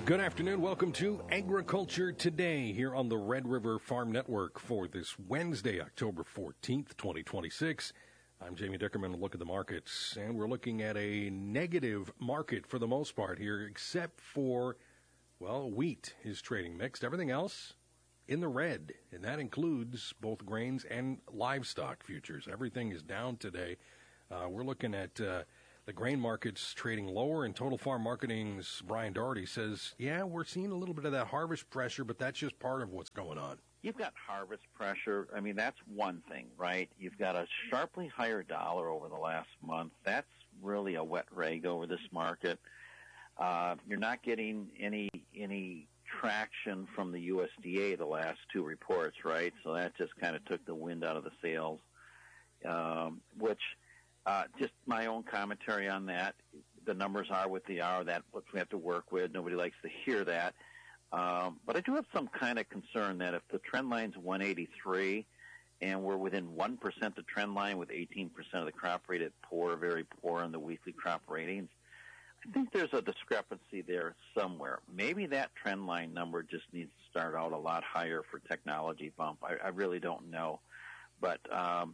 Good afternoon. Welcome to Agriculture Today here on the Red River Farm Network for this Wednesday, October 14th, 2026. I'm Jamie Dickerman. Look at the markets, and we're looking at a negative market for the most part here, except for, well, wheat is trading mixed. Everything else in the red, and that includes both grains and livestock futures. Everything is down today. We're looking at the grain market's trading lower, and Total Farm Marketing's Brian Doherty says, yeah, we're seeing a little bit of that harvest pressure, but that's just part of what's going on. You've got harvest pressure. I mean, that's one thing, right? You've got a sharply higher dollar over the last month. That's really a wet rag over this market. You're not getting any traction from the USDA, the last two reports, right? So that just kind of took the wind out of the sails, which just my own commentary on that. The numbers are what they are. That's what we have to work with. Nobody likes to hear that. But I do have some kind of concern that if the trend line's 183 and we're within 1% the trend line with 18% of the crop rate at poor, very poor in the weekly crop ratings, I think there's a discrepancy there somewhere. Maybe that trend line number just needs to start out a lot higher for technology bump. I really don't know. But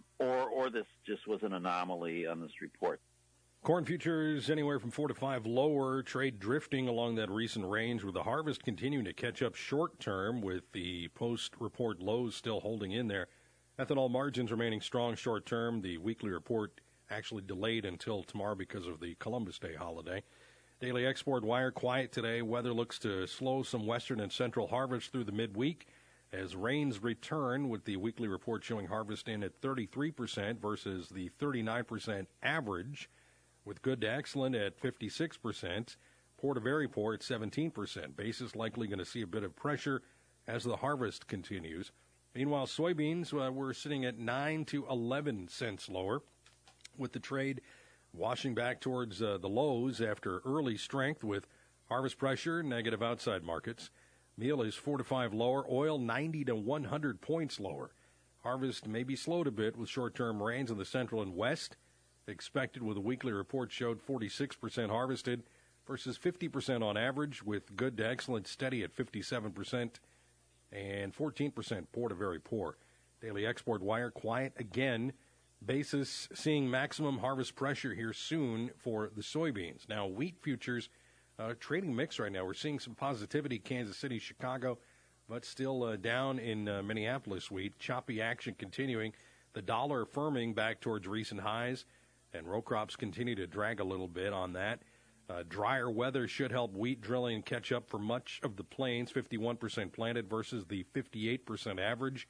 or this just was an anomaly on this report. Corn futures anywhere from 4 to 5 lower, trade drifting along that recent range with the harvest continuing to catch up short term with the post-report lows still holding in there. Ethanol margins remaining strong short term. The weekly report actually delayed until tomorrow because of the Columbus Day holiday. Daily export wire quiet today. Weather looks to slow some western and central harvest through the midweek as rains return, with the weekly report showing harvest in at 33% versus the 39% average, with good to excellent at 56%, poor to very poor at 17%. Basis likely going to see a bit of pressure as the harvest continues. Meanwhile, soybeans, we're sitting at 9 to 11 cents lower, with the trade washing back towards the lows after early strength with harvest pressure, negative outside markets. Meal is 4 to 5 lower. Oil 90 to 100 points lower. Harvest may be slowed a bit with short-term rains in the central and west. Expected with a weekly report showed 46% harvested versus 50% on average, with good to excellent steady at 57% and 14% poor to very poor. Daily export wire quiet again. Basis seeing maximum harvest pressure here soon for the soybeans. Now, wheat futures trading mix right now. We're seeing some positivity, Kansas City, Chicago, but still down in Minneapolis wheat. Choppy action continuing. The dollar firming back towards recent highs, and row crops continue to drag a little bit on that. Drier weather should help wheat drilling catch up for much of the plains, 51% planted versus the 58% average.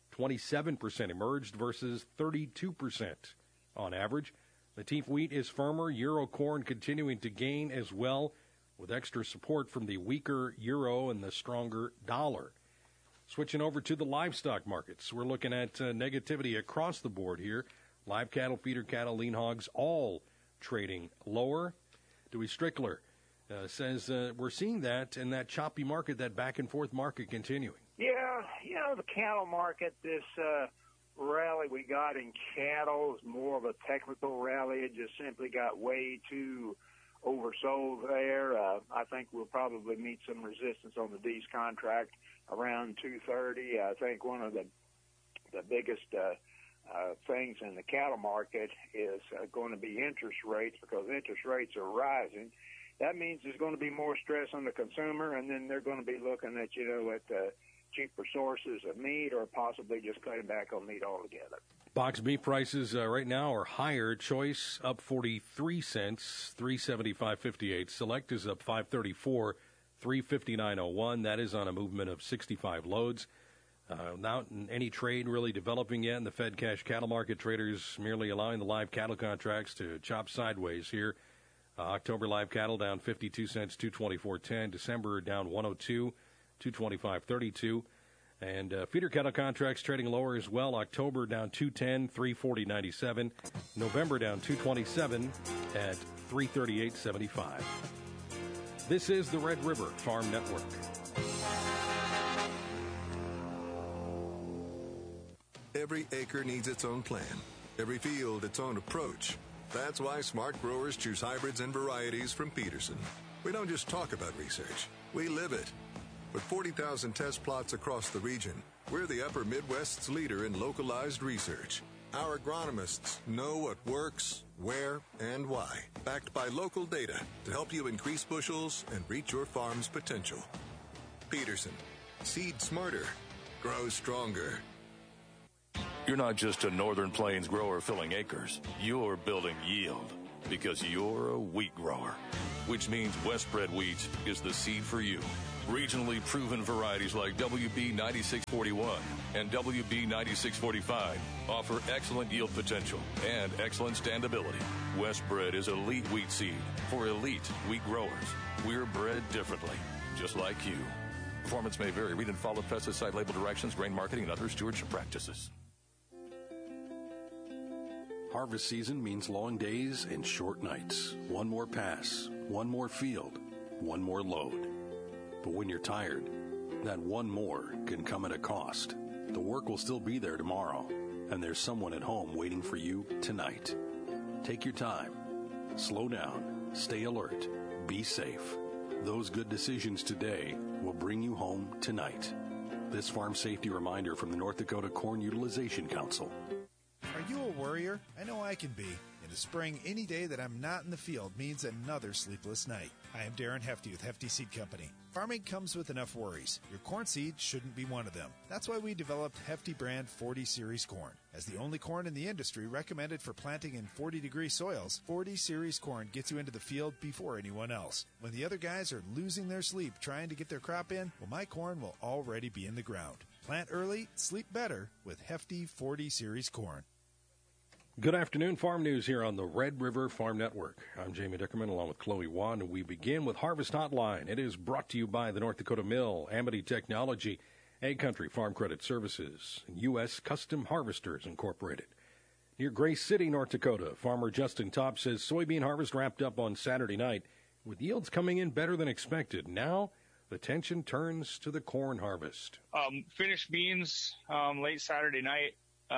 27% emerged versus 32% on average. Latif wheat is firmer. Euro corn continuing to gain as well, with extra support from the weaker euro and the stronger dollar. Switching over to the livestock markets, we're looking at negativity across the board here. Live cattle, feeder cattle, lean hogs, all trading lower. Dewey Strickler says we're seeing that in that choppy market, that back-and-forth market continuing. Yeah, the cattle market, this rally we got in cattle is more of a technical rally. It just simply got way too oversold there. I think we'll probably meet some resistance on the D's contract around 230. I think one of the biggest things in the cattle market is going to be interest rates, because interest rates are rising. That means there's going to be more stress on the consumer, and then they're going to be looking at, at cheaper sources of meat, or possibly just cutting back on meat altogether. Box beef prices right now are higher. Choice up 43 cents, $375.58. Select is up $5.34, $359.01. That is on a movement of 65 loads. Not any trade really developing yet in the Fed cash cattle market. Traders merely allowing the live cattle contracts to chop sideways here. October live cattle down 52 cents, 224.10. December down 102, 225.32. And feeder cattle contracts trading lower as well. October down 210, 340.97. November down 227 at 338.75. This is the Red River Farm Network. Every acre needs its own plan. Every field its own approach. That's why smart growers choose hybrids and varieties from Peterson. We don't just talk about research, we live it. With 40,000 test plots across the region, we're the Upper Midwest's leader in localized research. Our agronomists know what works, where, and why, backed by local data to help you increase bushels and reach your farm's potential. Peterson, seed smarter, grow stronger. You're not just a Northern Plains grower filling acres. You're building yield because you're a wheat grower, which means Westbred wheat is the seed for you. Regionally proven varieties like WB 9641 and WB 9645 offer excellent yield potential and excellent standability. Westbred is elite wheat seed for elite wheat growers. We're bred differently, just like you. Performance may vary. Read and follow pesticide label directions, grain marketing, and other stewardship practices. Harvest season means long days and short nights. One more pass, one more field, one more load. But when you're tired, that one more can come at a cost. The work will still be there tomorrow, and there's someone at home waiting for you tonight. Take your time. Slow down. Stay alert. Be safe. Those good decisions today will bring you home tonight. This farm safety reminder from the North Dakota Corn Utilization Council. Are you a worrier? I know I can be. In the spring, any day that I'm not in the field means another sleepless night. I am Darren Hefty with Hefty Seed Company. Farming comes with enough worries. Your corn seed shouldn't be one of them. That's why we developed Hefty brand 40 Series corn. As the only corn in the industry recommended for planting in 40-degree soils, 40 Series corn gets you into the field before anyone else. When the other guys are losing their sleep trying to get their crop in, well, my corn will already be in the ground. Plant early, sleep better with Hefty 40 Series corn. Good afternoon. Farm news here on the Red River Farm Network. I'm Jamie Dickerman along with Chloe Wan, and we begin with Harvest Hotline. It is brought to you by the North Dakota Mill, Amity Technology, Ag Country Farm Credit Services, and U.S. Custom Harvesters Incorporated. Near Grace City, North Dakota, farmer Justin Topp says soybean harvest wrapped up on Saturday night with yields coming in better than expected. Now the attention turns to the corn harvest. Finished beans late Saturday night.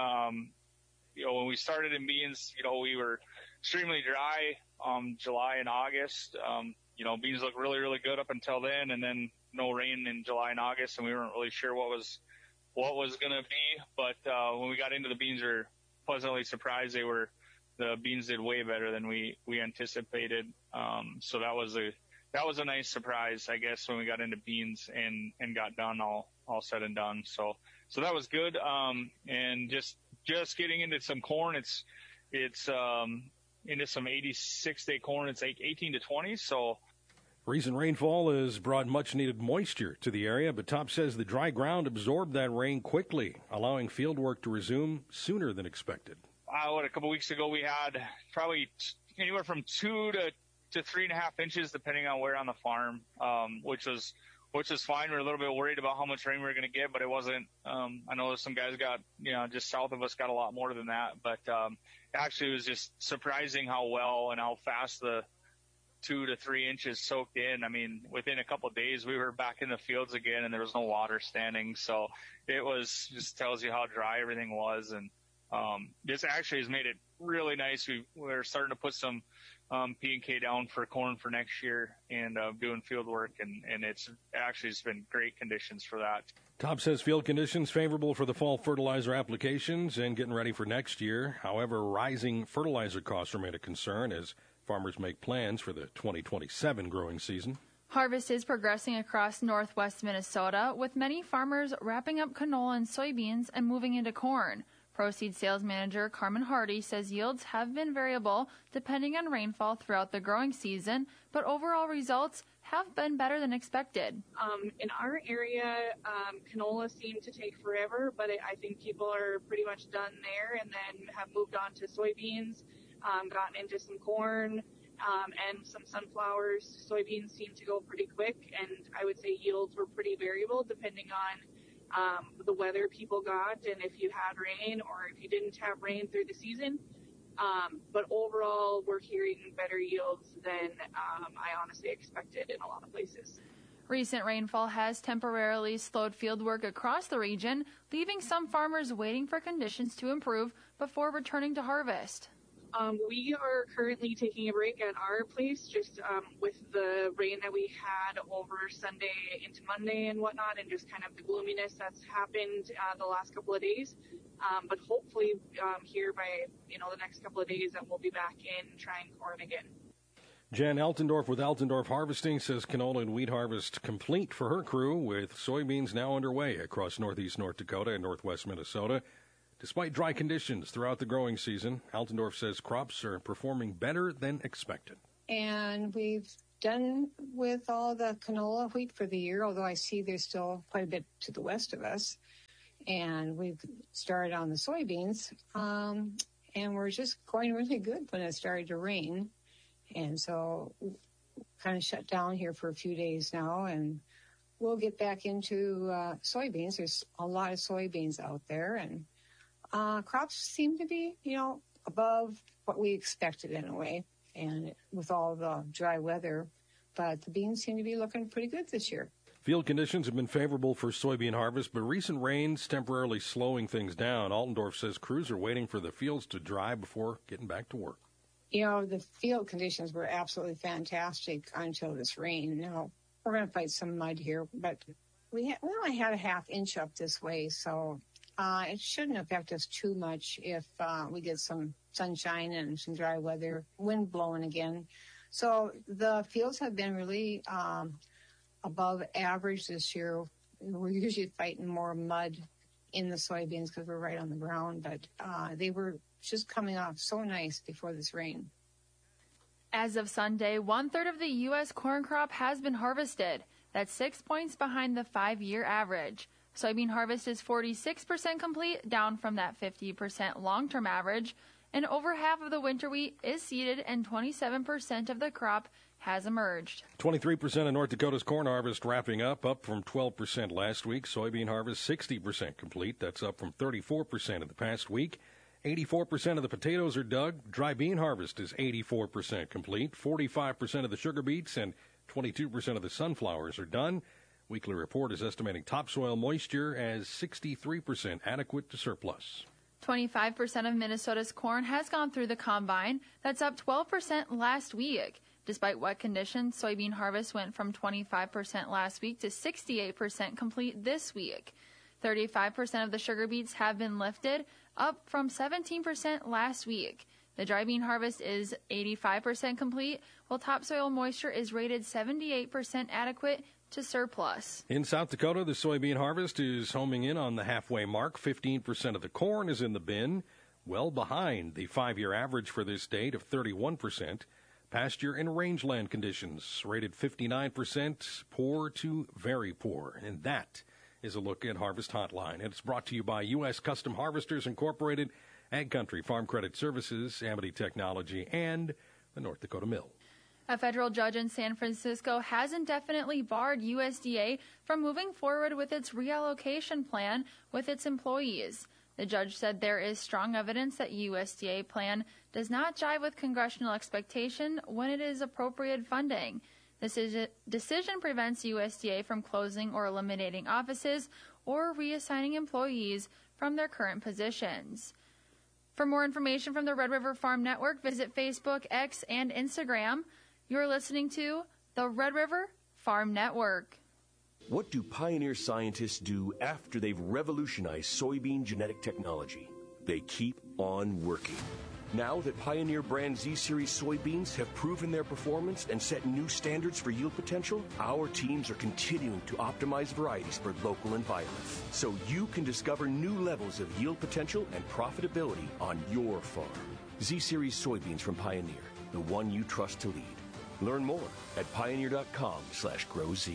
When we started in beans, we were extremely dry July and August. Beans looked really, really good up until then, and then no rain in July and August, and we weren't really sure what was going to be. But when we got into the beans, we were pleasantly surprised. The beans did way better than we anticipated. So that was a nice surprise, I guess, when we got into beans and got done all said and done. So that was good. And just getting into some corn, it's into some 86-day corn. It's like 18 to 20. So recent rainfall has brought much-needed moisture to the area, but Topp says the dry ground absorbed that rain quickly, allowing field work to resume sooner than expected. A couple weeks ago we had probably anywhere from 2 to 3.5 inches, depending on where on the farm, which was fine. We were a little bit worried about how much rain we were going to get, but it wasn't. I know some guys got, just south of us got a lot more than that. But actually, it was just surprising how well and how fast the 2 to 3 inches soaked in. I mean, within a couple of days, we were back in the fields again, and there was no water standing. So it was just tells you how dry everything was. And this actually has made it really nice. We're starting to put some P&K down for corn for next year and doing field work, and it's been great conditions for that. Topp says field conditions favorable for the fall fertilizer applications and getting ready for next year. However, rising fertilizer costs remain a concern as farmers make plans for the 2027 growing season. Harvest is progressing across northwest Minnesota, with many farmers wrapping up canola and soybeans and moving into corn. Proseed sales manager Carmen Hardy says yields have been variable depending on rainfall throughout the growing season, but overall results have been better than expected. In our area, canola seemed to take forever, but I think people are pretty much done there and then have moved on to soybeans, gotten into some corn, and some sunflowers. Soybeans seem to go pretty quick, and I would say yields were pretty variable depending on the weather people got and if you had rain or if you didn't have rain through the season. But overall, we're hearing better yields than I honestly expected in a lot of places. Recent rainfall has temporarily slowed field work across the region, leaving some farmers waiting for conditions to improve before returning to harvest. We are currently taking a break at our place just with the rain that we had over Sunday into Monday and whatnot, and just kind of the gloominess that's happened the last couple of days. But hopefully here by the next couple of days that we'll be back in trying corn again. Jan Altendorf with Altendorf Harvesting says canola and wheat harvest complete for her crew, with soybeans now underway across northeast North Dakota and northwest Minnesota. Despite dry conditions throughout the growing season, Altendorf says crops are performing better than expected. And we've done with all the canola wheat for the year, although I see there's still quite a bit to the west of us. And we've started on the soybeans, and we're just going really good when it started to rain. And so kind of shut down here for a few days now, and we'll get back into soybeans. There's a lot of soybeans out there, and crops seem to be, above what we expected in a way, and with all the dry weather. But the beans seem to be looking pretty good this year. Field conditions have been favorable for soybean harvest, but recent rains temporarily slowing things down. Altendorf says crews are waiting for the fields to dry before getting back to work. The field conditions were absolutely fantastic until this rain. Now, we're going to fight some mud here, but we only had a half inch up this way, so it shouldn't affect us too much if we get some sunshine and some dry weather, wind blowing again. So the fields have been really above average this year. We're usually fighting more mud in the soybeans because we're right on the ground, but they were just coming off so nice before this rain. As of Sunday, 1/3 of the U.S. corn crop has been harvested. That's 6 points behind the 5-year average. Soybean harvest is 46% complete, down from that 50% long-term average, and over half of the winter wheat is seeded and 27% of the crop has emerged. 23% of North Dakota's corn harvest wrapping up from 12% last week. Soybean harvest 60% complete. That's up from 34% of the past week. 84% of the potatoes are dug. Dry bean harvest is 84% complete. 45% of the sugar beets and 22% of the sunflowers are done. Weekly report is estimating topsoil moisture as 63% adequate to surplus. 25% of Minnesota's corn has gone through the combine. That's up 12% last week. Despite wet conditions, soybean harvest went from 25% last week to 68% complete this week. 35% of the sugar beets have been lifted, up from 17% last week. The dry bean harvest is 85% complete, while topsoil moisture is rated 78% adequate to surplus. In South Dakota, the soybean harvest is homing in on the halfway mark. 15% of the corn is in the bin, well behind the 5-year average for this state of 31%. Pasture and rangeland conditions rated 59% poor to very poor. And that is a look at Harvest Hotline. And it's brought to you by U.S. Custom Harvesters Incorporated, Ag Country Farm Credit Services, Amity Technology, and the North Dakota Mill. A federal judge in San Francisco has indefinitely barred USDA from moving forward with its reallocation plan with its employees. The judge said there is strong evidence that USDA plan does not jive with congressional expectation when it is appropriate funding. This decision prevents USDA from closing or eliminating offices or reassigning employees from their current positions. For more information from the Red River Farm Network, visit Facebook, X, and Instagram. You're listening to the Red River Farm Network. What do Pioneer scientists do after they've revolutionized soybean genetic technology? They keep on working. Now that Pioneer brand Z-Series soybeans have proven their performance and set new standards for yield potential, our teams are continuing to optimize varieties for local environments, so you can discover new levels of yield potential and profitability on your farm. Z-Series soybeans from Pioneer, the one you trust to lead. Learn more at pioneer.com/growz.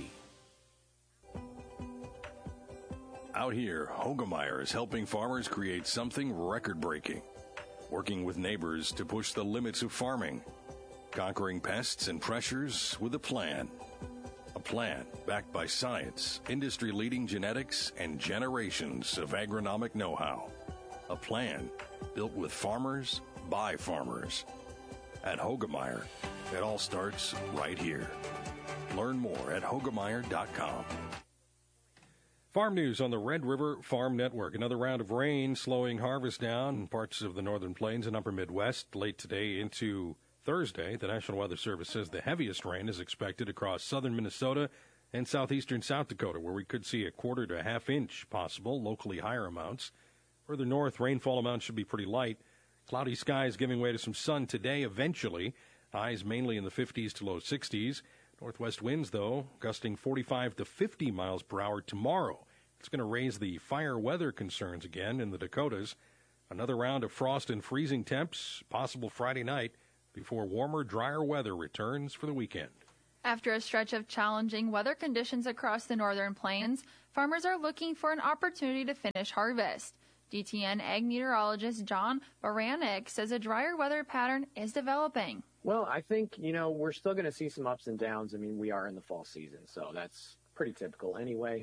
Out here, Hoegemeyer is helping farmers create something record-breaking. Working with neighbors to push the limits of farming. Conquering pests and pressures with a plan. A plan backed by science, industry-leading genetics, and generations of agronomic know-how. A plan built with farmers by farmers. At Hoegemeyer, it all starts right here. Learn more at Hoegemeyer.com. Farm news on the Red River Farm Network. Another round of rain slowing harvest down in parts of the northern plains and upper Midwest late today into Thursday. The National Weather Service says the heaviest rain is expected across southern Minnesota and southeastern South Dakota, where we could see a quarter to a half inch possible, locally higher amounts. Further north, rainfall amounts should be pretty light. Cloudy skies giving way to some sun today eventually. Highs mainly in the 50s to low 60s. Northwest winds, though, gusting 45 to 50 miles per hour tomorrow. It's going to raise the fire weather concerns again in the Dakotas. Another round of frost and freezing temps possible Friday night before warmer, drier weather returns for the weekend. After a stretch of challenging weather conditions across the northern plains, farmers are looking for an opportunity to finish harvest. DTN ag meteorologist John Baranek says a drier weather pattern is developing. Well, I think, we're still going to see some ups and downs. I mean, we are in the fall season, so that's pretty typical anyway.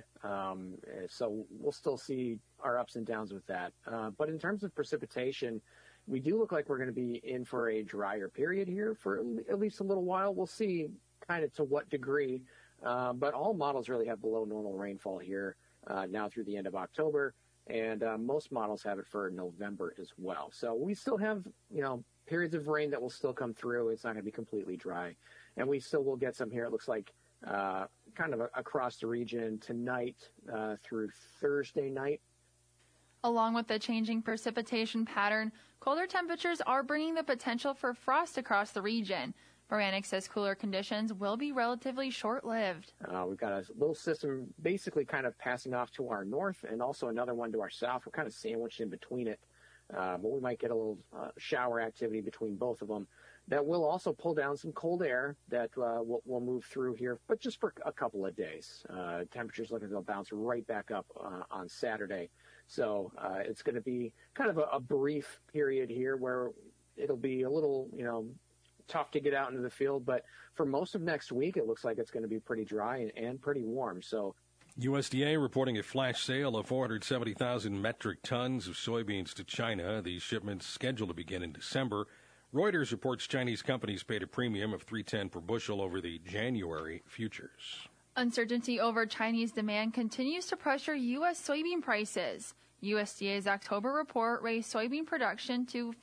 So we'll still see our ups and downs with that. But in terms of precipitation, we do look like we're going to be in for a drier period here for at least a little while. We'll see kind of to what degree. But all models really have below normal rainfall here now through the end of October. And most models have it for November as well. So we still have, periods of rain that will still come through. It's not going to be completely dry. And we still will get some here. It looks like kind of across the region tonight through Thursday night. Along with the changing precipitation pattern, colder temperatures are bringing the potential for frost across the region. Baranek says cooler conditions will be relatively short-lived. We've got a little system basically kind of passing off to our north and also another one to our south. We're kind of sandwiched in between it, but we might get a little shower activity between both of them. That will also pull down some cold air that will move through here, but just for a couple of days. Temperatures look like they'll bounce right back up on Saturday. So it's going to be kind of a brief period here where it'll be a little, tough to get out into the field. But for most of next week, it looks like it's going to be pretty dry and pretty warm. So USDA reporting a flash sale of 470,000 metric tons of soybeans to China. These shipments scheduled to begin in December. Reuters reports Chinese companies paid a premium of $3.10 per bushel over the January futures. Uncertainty over Chinese demand continues to pressure U.S. soybean prices. USDA's October report raised soybean production to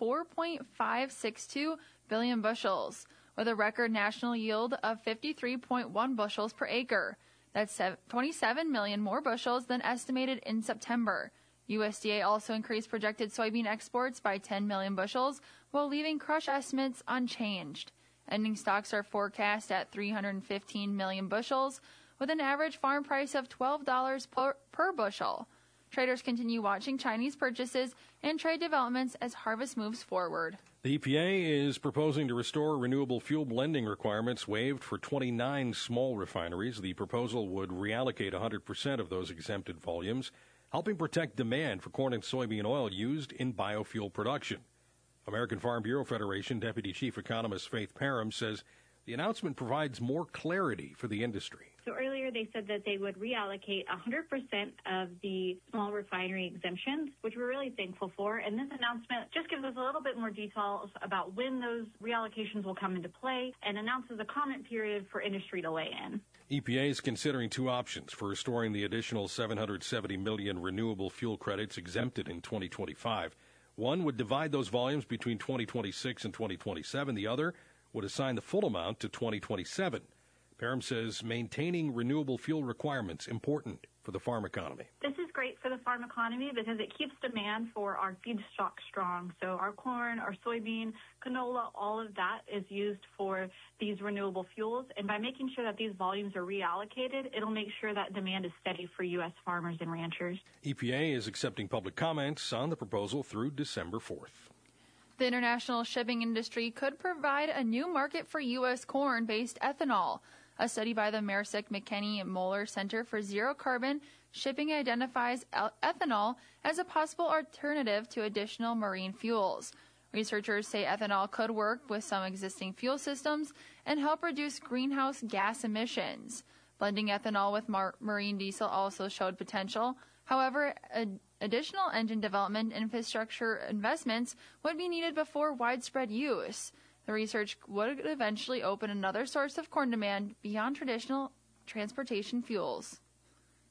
4.562 billion bushels, with a record national yield of 53.1 bushels per acre. That's 27 million more bushels than estimated in September. USDA also increased projected soybean exports by 10 million bushels, while leaving crush estimates unchanged. Ending stocks are forecast at 315 million bushels, with an average farm price of $12 per bushel. Traders continue watching Chinese purchases and trade developments as harvest moves forward. The EPA is proposing to restore renewable fuel blending requirements waived for 29 small refineries. The proposal would reallocate 100% of those exempted volumes, helping protect demand for corn and soybean oil used in biofuel production. American Farm Bureau Federation Deputy Chief Economist Faith Parham says the announcement provides more clarity for the industry. So earlier they said that they would reallocate 100% of the small refinery exemptions, which we're really thankful for. And this announcement just gives us a little bit more details about when those reallocations will come into play and announces a comment period for industry to weigh in. EPA is considering two options for restoring the additional 770 million renewable fuel credits exempted in 2025. One would divide those volumes between 2026 and 2027. The other would assign the full amount to 2027. Parham says maintaining renewable fuel requirements important for the farm economy. This is great for the farm economy because it keeps demand for our feedstock strong. So our corn, our soybean, canola, all of that is used for these renewable fuels. And by making sure that these volumes are reallocated, it'll make sure that demand is steady for U.S. farmers and ranchers. EPA is accepting public comments on the proposal through December 4th. The international shipping industry could provide a new market for U.S. corn-based ethanol. A study by the Maersk McKinney Moeller Center for Zero Carbon Shipping identifies ethanol as a possible alternative to additional marine fuels. Researchers say ethanol could work with some existing fuel systems and help reduce greenhouse gas emissions. Blending ethanol with marine diesel also showed potential. However, additional engine development and infrastructure investments would be needed before widespread use. The research would eventually open another source of corn demand beyond traditional transportation fuels.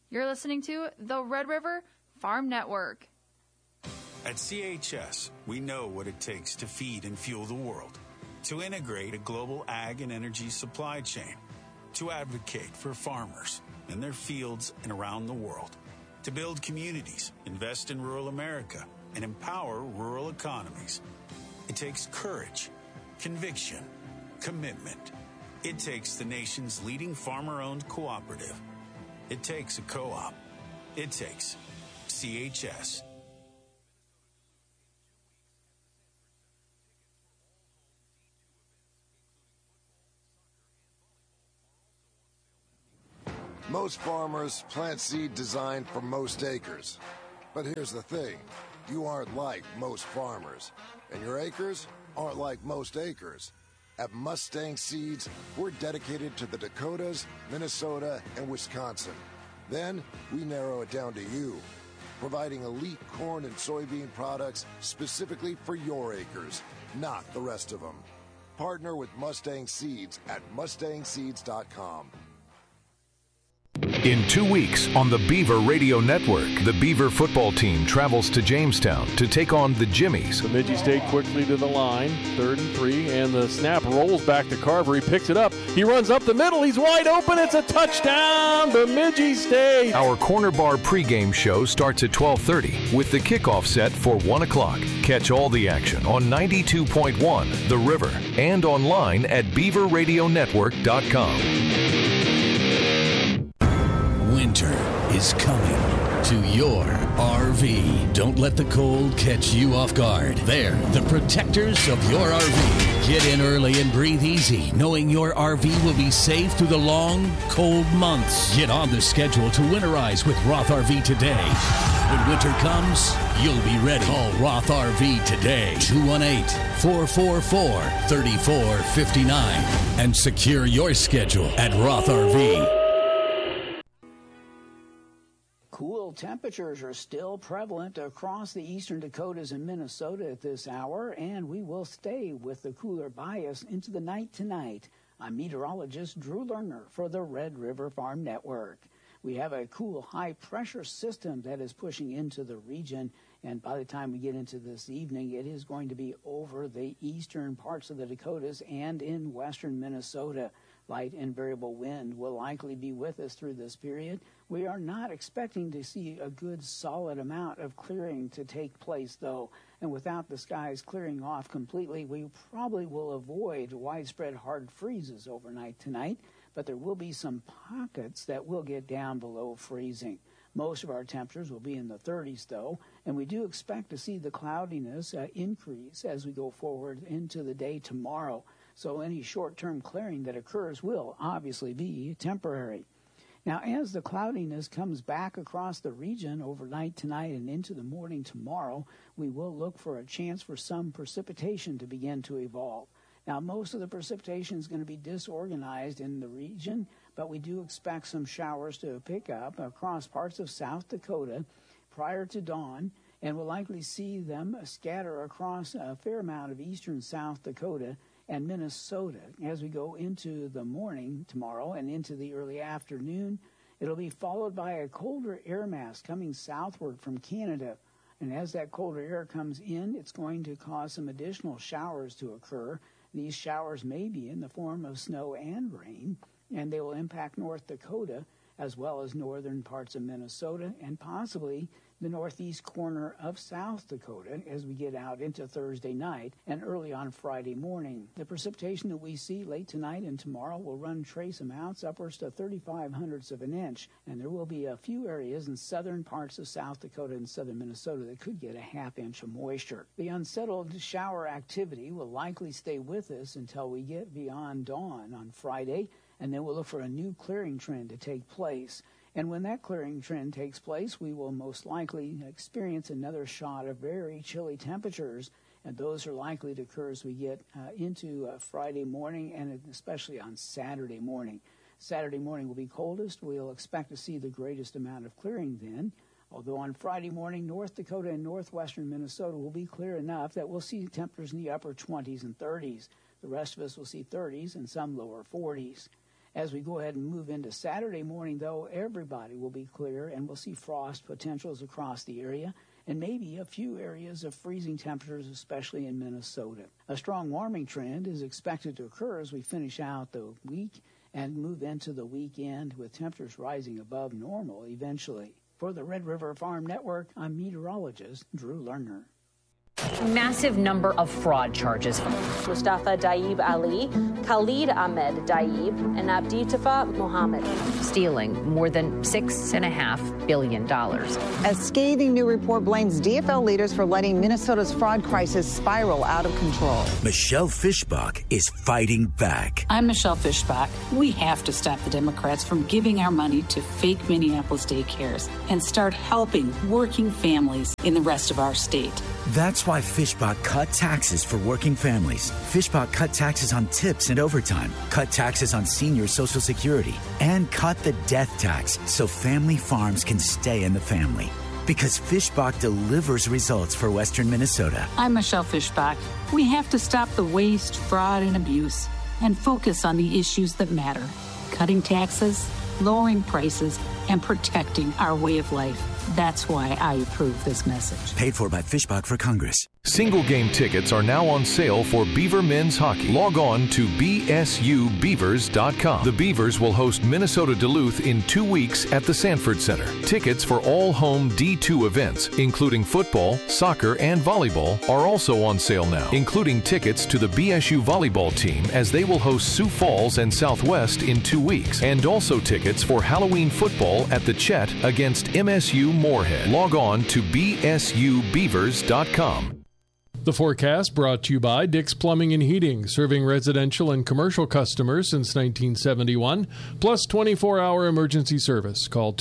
You're listening to the Red River Farm Network. At CHS, we know what it takes to feed and fuel the world, to integrate a global ag and energy supply chain, to advocate for farmers in their fields and around the world, to build communities, invest in rural America, and empower rural economies. It takes courage, conviction, commitment. It takes the nation's leading farmer-owned cooperative. It takes a co-op. It takes CHS. Most farmers plant seed designed for most acres. But here's the thing, you aren't like most farmers, and your acres aren't like most acres. At Mustang Seeds, we're dedicated to the Dakotas, Minnesota, and Wisconsin. Then we narrow it down to you, providing elite corn and soybean products specifically for your acres, not the rest of them. Partner with Mustang Seeds at mustangseeds.com. In 2 weeks on the Beaver Radio Network, the Beaver football team travels to Jamestown to take on the Jimmies. Bemidji State quickly to the line, 3rd and 3, and the snap rolls back to Carver. He picks it up. He runs up the middle. He's wide open. It's a touchdown, Bemidji State. Our Corner Bar pregame show starts at 12:30 with the kickoff set for 1 o'clock. Catch all the action on 92.1 The River and online at beaverradionetwork.com. Winter is coming to your RV. Don't let the cold catch you off guard. They're the protectors of your RV. Get in early and breathe easy, knowing your RV will be safe through the long, cold months. Get on the schedule to winterize with Roth RV today. When winter comes, you'll be ready. Call Roth RV today, 218-444-3459, and secure your schedule at Roth RV. Cool temperatures are still prevalent across the eastern Dakotas and Minnesota at this hour, and we will stay with the cooler bias into the night tonight. I'm meteorologist Drew Lerner for the Red River Farm Network. We have a cool high-pressure system that is pushing into the region, and by the time we get into this evening, it is going to be over the eastern parts of the Dakotas and in western Minnesota. Light and variable wind will likely be with us through this period. We are not expecting to see a good solid amount of clearing to take place, though. And without the skies clearing off completely, we probably will avoid widespread hard freezes overnight tonight. But there will be some pockets that will get down below freezing. Most of our temperatures will be in the 30s, though, and we do expect to see the cloudiness increase as we go forward into the day tomorrow. So any short-term clearing that occurs will obviously be temporary. Now, as the cloudiness comes back across the region overnight tonight and into the morning tomorrow, we will look for a chance for some precipitation to begin to evolve. Now, most of the precipitation is going to be disorganized in the region, but we do expect some showers to pick up across parts of South Dakota prior to dawn, and we'll likely see them scatter across a fair amount of eastern South Dakota and Minnesota. As we go into the morning tomorrow and into the early afternoon, it'll be followed by a colder air mass coming southward from Canada. And as that colder air comes in, it's going to cause some additional showers to occur. These showers may be in the form of snow and rain, and they will impact North Dakota as well as northern parts of Minnesota and possibly the northeast corner of South Dakota as we get out into Thursday night and early on Friday morning. The precipitation that we see late tonight and tomorrow will run trace amounts upwards to 35/100ths of an inch, and there will be a few areas in southern parts of South Dakota and southern Minnesota that could get a half-inch of moisture. The unsettled shower activity will likely stay with us until we get beyond dawn on Friday, and then we'll look for a new clearing trend to take place. And when that clearing trend takes place, we will most likely experience another shot of very chilly temperatures, and those are likely to occur as we get into Friday morning and especially on Saturday morning. Saturday morning will be coldest. We'll expect to see the greatest amount of clearing then, although on Friday morning, North Dakota and northwestern Minnesota will be clear enough that we'll see temperatures in the upper 20s and 30s. The rest of us will see 30s and some lower 40s. As we go ahead and move into Saturday morning, though, everybody will be clear, and we'll see frost potentials across the area, and maybe a few areas of freezing temperatures, especially in Minnesota. A strong warming trend is expected to occur as we finish out the week and move into the weekend, with temperatures rising above normal eventually. For the Red River Farm Network, I'm meteorologist Drew Lerner. Massive number of fraud charges. Mustafa Daib Ali, Khalid Ahmed Daib, and Abdi Tafa Mohammed. Stealing more than $6.5 billion. A scathing new report blames DFL leaders for letting Minnesota's fraud crisis spiral out of control. Michelle Fischbach is fighting back. I'm Michelle Fischbach. We have to stop the Democrats from giving our money to fake Minneapolis daycares and start helping working families in the rest of our state. That's why Fischbach cut taxes for working families. Fischbach cut taxes on tips and overtime, cut taxes on senior Social Security, and cut the death tax so family farms can stay in the family. Because Fischbach delivers results for Western Minnesota. I'm Michelle Fischbach. We have to stop the waste, fraud, and abuse and focus on the issues that matter. Cutting taxes, lowering prices, and protecting our way of life. That's why I approve this message. Paid for by Fischbach for Congress. Single game tickets are now on sale for Beaver men's hockey. Log on to bsubeavers.com. The Beavers will host Minnesota Duluth in 2 weeks at the Sanford Center. Tickets for all home D2 events, including football, soccer, and volleyball, are also on sale now, including tickets to the BSU volleyball team as they will host Sioux Falls and Southwest in 2 weeks, and also tickets for Halloween football at the Chet against MSU Moorhead. Log on to bsubeavers.com. The forecast brought to you by Dick's Plumbing and Heating, serving residential and commercial customers since 1971, plus 24-hour emergency service. Call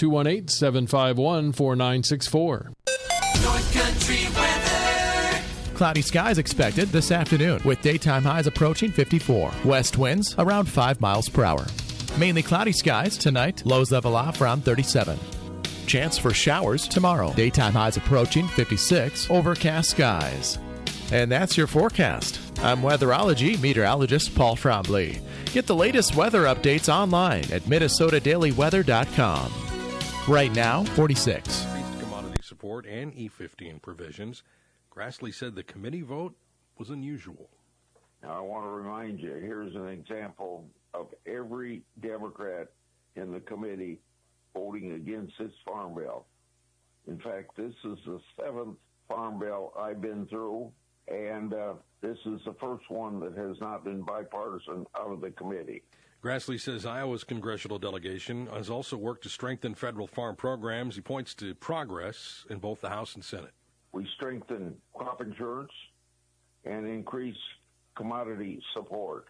218-751-4964. North Country weather. Cloudy skies expected this afternoon, with daytime highs approaching 54. West winds around 5 miles per hour. Mainly cloudy skies tonight, lows level off around 37. Chance for showers tomorrow. Daytime highs approaching 56. Overcast skies. And that's your forecast. I'm weatherology meteorologist Paul Trombley. Get the latest weather updates online at MinnesotaDailyWeather.com. Right now, 46. Increased commodity support and E15 provisions. Grassley said the committee vote was unusual. Now, I want to remind you, here's an example of every Democrat in the committee voting against this farm bill. In fact, this is the 7th farm bill I've been through, and this is the first one that has not been bipartisan out of the committee. Grassley says Iowa's congressional delegation has also worked to strengthen federal farm programs. He points to progress in both the House and Senate. We strengthen crop insurance and increase commodity support.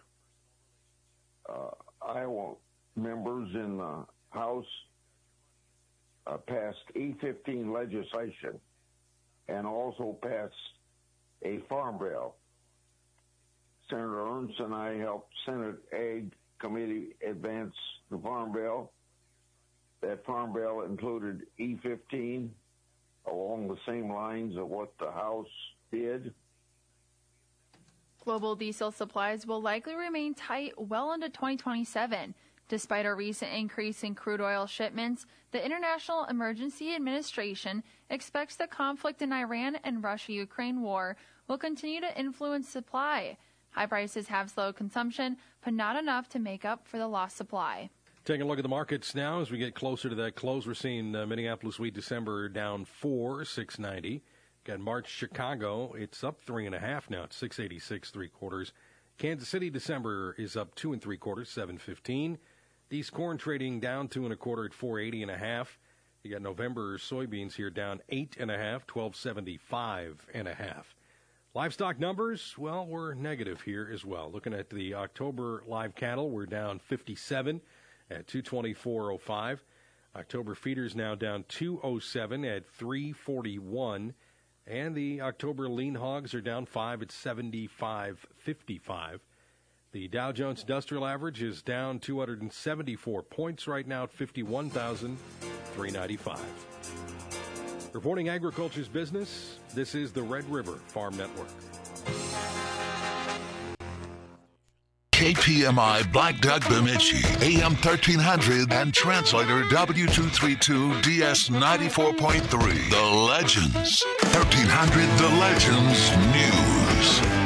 Iowa members in the House passed E15 legislation and also passed a farm bill. Senator Ernst and I helped Senate Ag Committee advance the farm bill. That farm bill included E15 along the same lines of what the House did. Global diesel supplies will likely remain tight well into 2027. Despite a recent increase in crude oil shipments, the International Emergency Administration expects the conflict in Iran and Russia-Ukraine war will continue to influence supply. High prices have slowed consumption, but not enough to make up for the lost supply. Taking a look at the markets now as we get closer to that close. We're seeing Minneapolis wheat December down 4, $6.90. Got March Chicago, it's up 3.5 now, it's $6.86 3/4. Kansas City December is up 2 3/4, $7.15. East corn trading down 2 1/4 at $4.80.5. You got November soybeans here down 8.5, $12.75.5. Livestock numbers, well, we're negative here as well. Looking at the October live cattle, we're down 57 at 224.05. October feeders now down 207 at 341. And the October lean hogs are down 5 at 75.55. The Dow Jones Industrial Average is down 274 points right now at 51,395. Reporting agriculture's business, this is the Red River Farm Network. KPMI Black Duck Bemidji, AM 1300 and translator W232 DS 94.3. The Legends. 1300 The Legends News.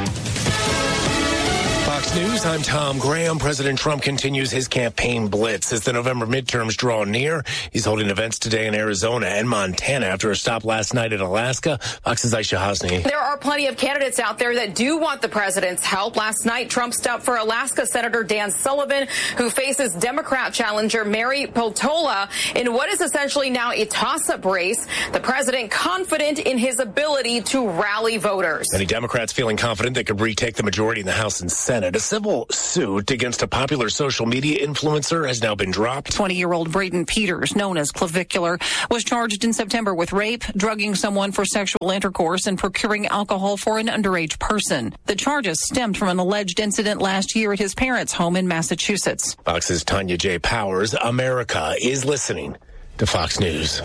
Fox News, I'm Tom Graham. President Trump continues his campaign blitz as the November midterms draw near. He's holding events today in Arizona and Montana after a stop last night in Alaska. Fox's Aisha Hosni. There are plenty of candidates out there that do want the president's help. Last night, Trump stopped for Alaska Senator Dan Sullivan, who faces Democrat challenger Mary Peltola in what is essentially now a toss-up race. The president confident in his ability to rally voters. Many Democrats feeling confident they could retake the majority in the House and Senate. A civil suit against a popular social media influencer has now been dropped. 20-year-old Braden Peters, known as Clavicular, was charged in September with rape, drugging someone for sexual intercourse, and procuring alcohol for an underage person. The charges stemmed from an alleged incident last year at his parents' home in Massachusetts. Fox's Tanya J. Powers. America is listening to Fox News.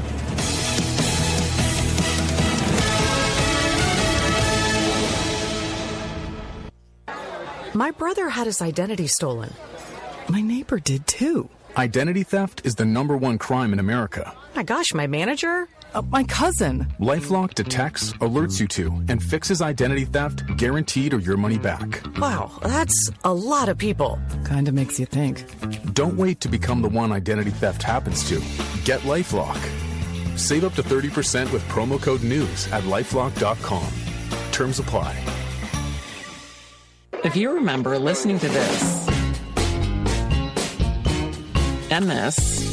My brother had his identity stolen. My neighbor did too. Identity theft is the #1 crime in America. My gosh, my manager? My cousin. LifeLock detects, alerts you to, and fixes identity theft, guaranteed or your money back. Wow, that's a lot of people. Kinda makes you think. Don't wait to become the one identity theft happens to. Get LifeLock. Save up to 30% with promo code NEWS at LifeLock.com. Terms apply. If you remember listening to this, MS,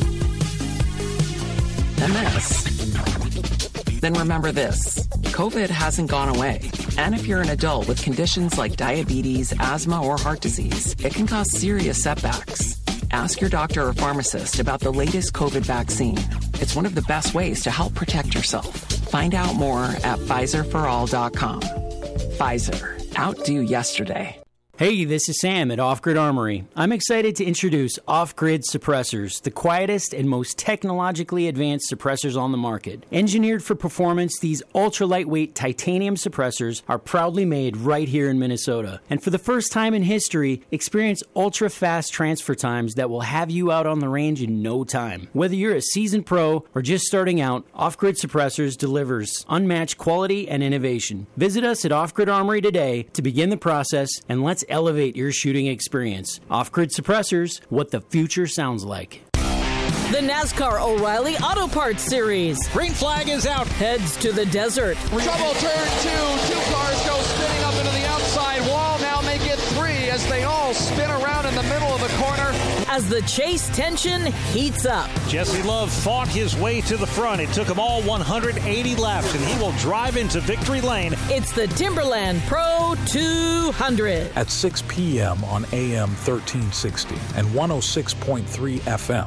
then remember this. COVID hasn't gone away. And if you're an adult with conditions like diabetes, asthma, or heart disease, it can cause serious setbacks. Ask your doctor or pharmacist about the latest COVID vaccine. It's one of the best ways to help protect yourself. Find out more at PfizerForAll.com. Pfizer. Outdo yesterday. Hey, this is Sam at Off Grid Armory. I'm excited to introduce Off Grid Suppressors, the quietest and most technologically advanced suppressors on the market. Engineered for performance, these ultra-lightweight titanium suppressors are proudly made right here in Minnesota. And for the first time in history, experience ultra-fast transfer times that will have you out on the range in no time. Whether you're a seasoned pro or just starting out, Off Grid Suppressors delivers unmatched quality and innovation. Visit us at Off Grid Armory today to begin the process, and let's elevate your shooting experience. Off-Grid Suppressors, what the future sounds like. The NASCAR O'Reilly Auto Parts Series. Green flag is out. Heads to the desert. Trouble turn 2. 2 cars go spinning up into the outside wall. Now make it 3 as they all spin around in the middle of the corner. As the chase tension heats up. Jesse Love fought his way to the front. It took him all 180 laps, and he will drive into victory lane. It's the Timberland Pro 200. At 6 p.m. on AM 1360 and 106.3 FM.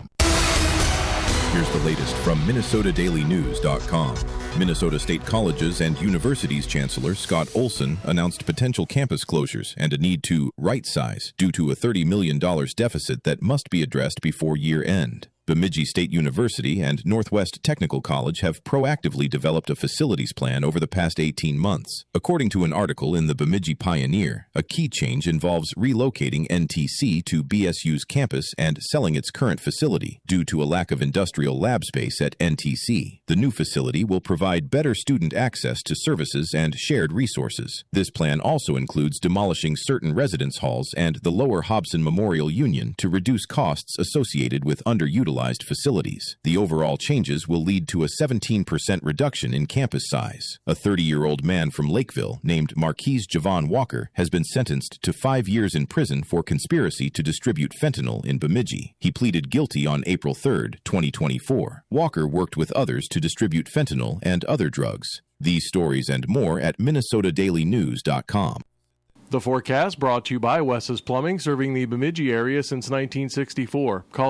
Here's the latest from MinnesotaDailyNews.com. Minnesota State Colleges and Universities Chancellor Scott Olson announced potential campus closures and a need to right-size due to a $30 million deficit that must be addressed before year end. Bemidji State University and Northwest Technical College have proactively developed a facilities plan over the past 18 months. According to an article in the Bemidji Pioneer, a key change involves relocating NTC to BSU's campus and selling its current facility due to a lack of industrial lab space at NTC. The new facility will provide better student access to services and shared resources. This plan also includes demolishing certain residence halls and the Lower Hobson Memorial Union to reduce costs associated with underutilized facilities. The overall changes will lead to a 17% reduction in campus size. A 30-year-old man from Lakeville named Marquise Javon Walker has been sentenced to 5 years in prison for conspiracy to distribute fentanyl in Bemidji. He pleaded guilty on April 3, 2024. Walker worked with others to distribute fentanyl and other drugs. These stories and more at MinnesotaDailyNews.com. The forecast brought to you by Wes's Plumbing, serving the Bemidji area since 1964. Call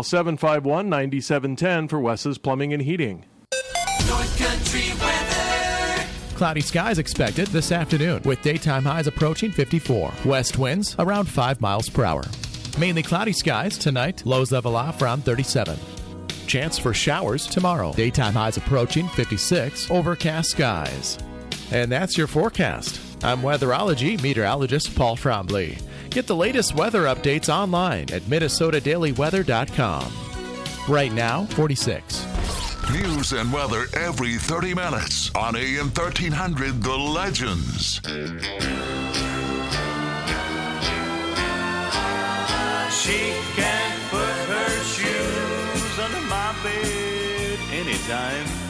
751-9710 for Wes's Plumbing and Heating. North Country weather. Cloudy skies expected this afternoon, with daytime highs approaching 54. West winds around 5 miles per hour. Mainly cloudy skies tonight, lows level off around 37. Chance for showers tomorrow. Daytime highs approaching 56. Overcast skies. And that's your forecast. I'm weatherology meteorologist Paul Trombley. Get the latest weather updates online at minnesotadailyweather.com. Right now, 46. News and weather every 30 minutes on AM 1300 The Legends. She can put her shoes under my bed anytime.